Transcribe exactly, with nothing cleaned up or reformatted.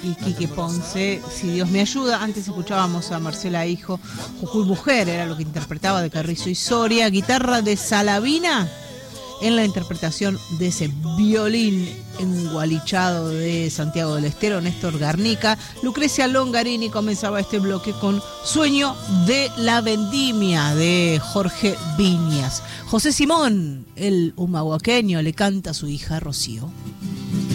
y Quique Ponce, Si Dios me ayuda. Antes escuchábamos a Marcela Hijo, Jujuy Mujer, era lo que interpretaba de Carrizo y Soria. Guitarra de Salavina en la interpretación de ese violín engualichado de Santiago del Estero, Néstor Garnica. Lucrecia Longarini comenzaba este bloque con Sueño de la Vendimia de Jorge Viñas. José Simón, el humahuaqueño, le canta a su hija Rocío.